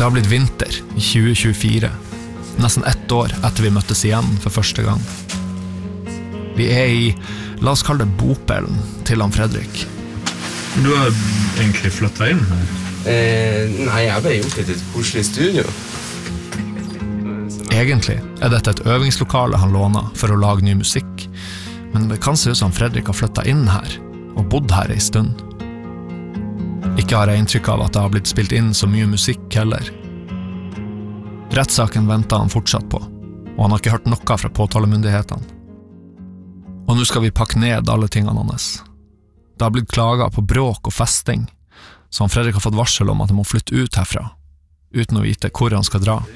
har blitt vinter i 2024, nesten 1 år etter vi møttes igjen for første gang. Vi i, la oss kalle det bopelen til han Fredrik. Du har egentlig flyttet inn her? Nei, jeg har bare gjort det til et koselig studio. Egentlig dette et øvingslokale han låner for å lage ny musikk, men det kan se ut som Fredrik har flyttet inn her og bodd her en stund. Ikke har jeg inntrykk av at det har blitt spilt inn så mye musikk heller. Rettssaken ventet han fortsatt på, og han har ikke hørt noe fra påtalemyndighetene. Og nå skal vi pakke ned alle tingene hans. Det har blitt klaget på bråk og festing, så han Fredrik har fått varsel om at han må flytte ut herfra, uten å vite hvor han skal dra.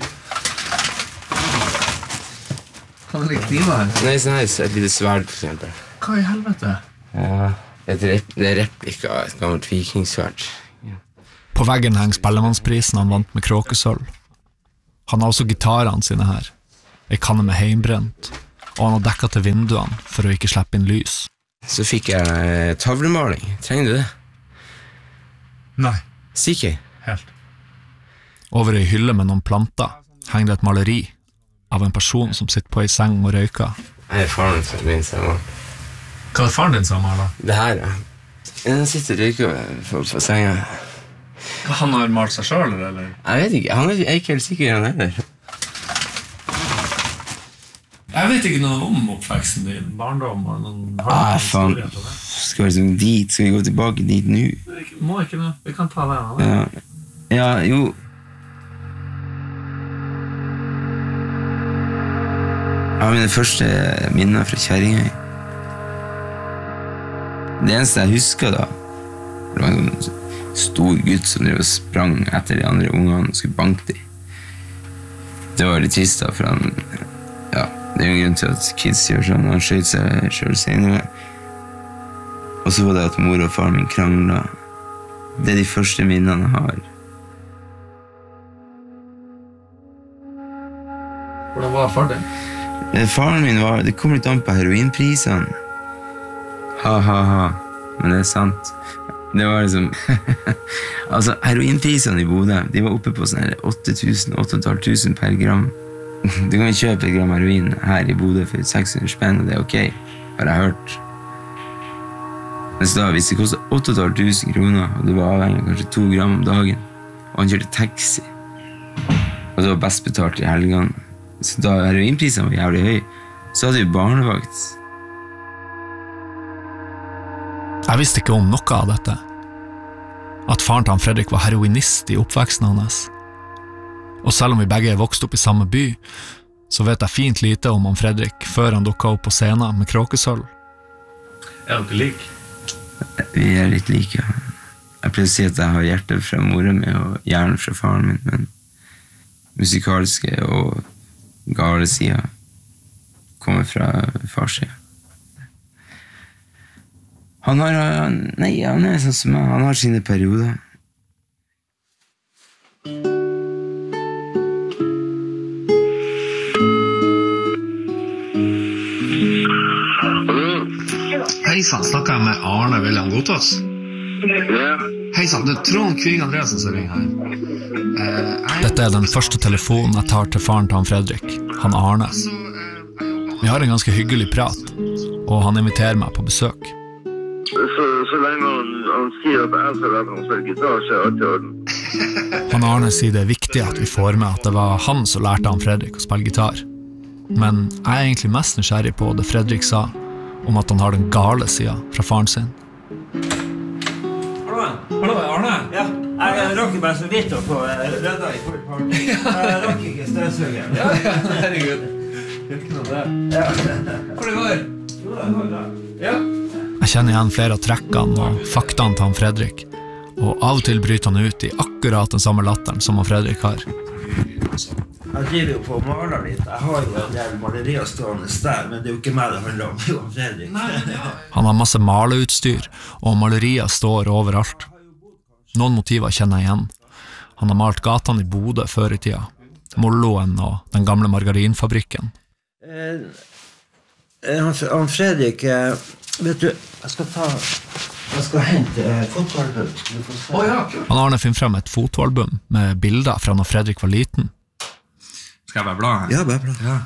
Kan det ligge kniver her? Nei, sånn her, et lite sverd for eksempel. Hva i helvete? Ja, det replika av et gammelt vikingsverd. Ja. På veggen henger spellemannsprisen han vant med kråkesølv. Han har også gitarene sine her, en kanne med heimbrent, og han har dekket til vinduene for å ikke slippe inn lys. Så fikk jeg tavlemaling. Trenger du det? Nei. Sikker? Helt. Over ei hylle med noen planter henger det et maleri av en person som sitter på ei seng og røyker. Jeg faren min sammen. Hva faren din sammen her da? Det her, ja. Jeg sitter og røyker på senga. Han har malt seg selv, eller? Jeg vet ikke, han er ikke helt sikker han heller. Jeg vet ikke noe om oppveksten din, barndom og noen... Faen. Skal vi sånn dit? Skal vi gå tilbake dit nå? Må ikke noe, vi kan ta det. Ja, jo. Jeg har mine første minner fra Kjerringøy. Det eneste jeg husker da, det var en sånn stor gutt som drev og sprang etter de andre ungene og skulle banke dem. Det var litt trist da, for han, ja, det er jo en grunn til at kids gjør sånn, han skjøt seg selv senere. Og så var det at mor og far min kranglet. Det er de første minnene jeg har. Hvordan var far din? Faren min var, det kom litt an på heroinprisene. Ha, men det er sant. Det var liksom, altså heroinprisene i Bodø, de var oppe på sånn 8.000 per gram. Du kan kjøpe et gram heroin her i Bodø for 600 spenn, og det er ok, har jeg hørt. Mens da, hvis det kostet 8.500 kroner, og du var avhengig av kanskje 2 gram om dagen, og han kjørte taxi, og det var best betalt i helgene, så da heroinprisene var jævlig høy, så hadde vi barnevakt. Jeg visste ikke om noe av dette. At faren til han Fredrik var heroinist i oppveksten hans. Og selv om vi begge vokste opp i samme by, så vet jeg fint lite om han Fredrik før han dukket opp på scenen med kråkesølv. Er dere like? Vi er litt like. Jeg pleier å si at jeg har hjertet fra moren min og hjernen fra faren min, men musikalske og gale sider kommer fra farssiden. Han er sånn som meg. Han har sine perioder. Hei sann, snakker jeg med Arne William Gotas? Ja. Hei sann, det er Trond Kving Andreasen som ringer her. Dette er den første telefonen jeg tar til faren til han Fredrik, han Arne. Vi har en ganske hyggelig prat, og han inviterer meg på besøk. Så lenge han sier at jeg skal lære han spille gitar, så er alt i orden. Han Arne sier det er viktig at vi får med at det var han som lærte han Fredrik å spille gitar. Men jeg er egentlig mest nysgjerrig på det Fredrik sa om at han har den gale siden fra faren sin. Hallo, Arne? Ja, jeg rakk bare så vidt å få rødda i forrige party. Jeg rakk ikke støvsugeren. Ja, herregud. Det er ikke noe det. Hvor det går? Jo, det går bra. Ja. Jeg kjenner igjen flere av trekkene og faktaene til han Fredrik, og av og til bryter han ut i akkurat den samme latteren som han Fredrik har. Jeg driver jo på å male litt. Jeg har jo en del malerier stående der, men det er jo ikke meg det handler om, Johan Fredrik. Han har masse maleutstyr, og malerier står overalt. Noen motiver kjenner jeg igjen. Han har malt gatene i Bodø før i tida, Molloen og den gamle margarinfabrikken. Han Fredrik, Vet du, jeg skal hente fotoalbum. Han Arne finner frem et fotoalbum med bilder fra når Fredrik var liten. Skal jeg bare bla her? Ja, bare bra. Ja.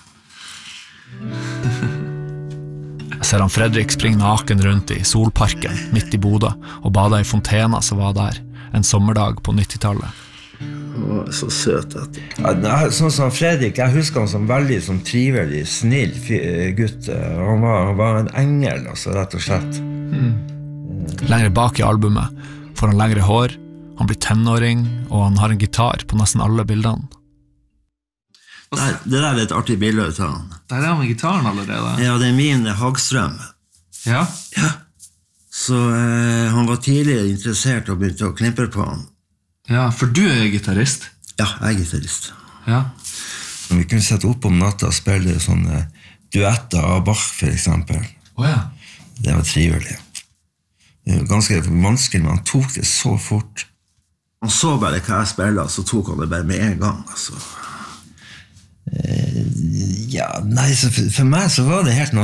Jeg ser han Fredrik springe naken rundt i Solparken midt i Bodø og bada i fontena som var der en sommerdag på 90-tallet. Så søt sånn som Fredrik, jeg husker han som veldig som trivelig, snill gutt. Han var en engel, altså, rett og slett. Lengre bak i albumet får han lengre hår, han blir tenåring, og han har en gitar på nesten alle bildene. Det der er et artig bilde ut av han. Der er han med gitaren allerede. Ja, det er min Hagstrøm. Ja? Ja. Så han var tidligere interessert og begynte å knippe på han. Ja, for du er gitarist. Ja, jeg er gitarist. Ja. Vi kunne sette opp om natta og spille sånne duetter av Bach, for eksempel. Åja. Det var trivelig. Det var ganske vanskelig, men han tok det så fort. Han så bare hva jeg spiller, så tok han det bare med en gang, altså. Ja, nei, så for meg så var det helt naturlig.